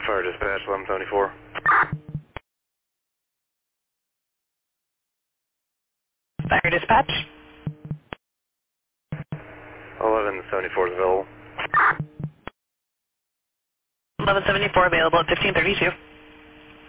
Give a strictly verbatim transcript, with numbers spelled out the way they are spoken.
Fire dispatch, eleven seventy-four. Fire dispatch. eleven seventy-four is available. eleven seventy-four available at fifteen thirty-two.